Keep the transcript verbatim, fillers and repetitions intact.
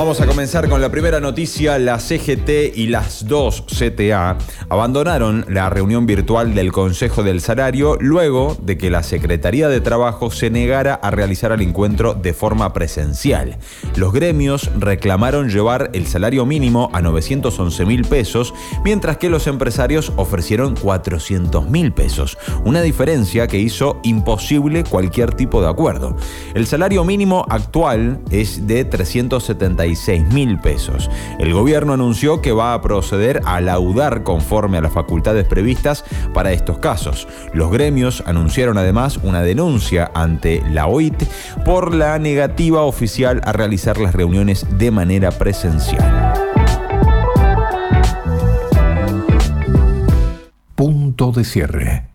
Vamos a comenzar con la primera noticia. La C G T y las dos C T A abandonaron la reunión virtual del Consejo del Salario luego de que la Secretaría de Trabajo se negara a realizar el encuentro de forma presencial. Los gremios reclamaron llevar el salario mínimo a novecientos once mil pesos, mientras que los empresarios ofrecieron cuatrocientos mil pesos, una diferencia que hizo imposible cualquier tipo de acuerdo. El salario mínimo actual es de trescientos setenta y seis mil pesos. El gobierno anunció que va a proceder a laudar conforme a las facultades previstas para estos casos. Los gremios anunciaron además una denuncia ante la O I T por la negativa oficial a realizar las reuniones de manera presencial. Punto de cierre.